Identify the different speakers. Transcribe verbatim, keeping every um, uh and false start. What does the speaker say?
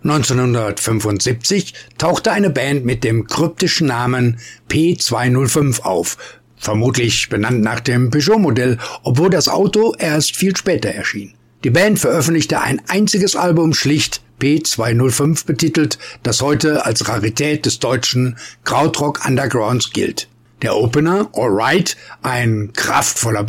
Speaker 1: neunzehnhundertfünfundsiebzig tauchte eine Band mit dem kryptischen Namen P zweihundertfünf auf, vermutlich benannt nach dem Peugeot-Modell, obwohl das Auto erst viel später erschien. Die Band veröffentlichte ein einziges Album, schlicht P zweihundertfünf betitelt, das heute als Rarität des deutschen Krautrock-Undergrounds gilt. Der Opener, All Right, ein kraftvoller